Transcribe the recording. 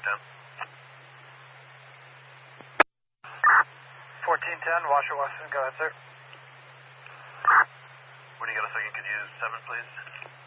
10. 1410, Washoe, Washington. Go ahead, sir. When you got a second, could you use 7, please?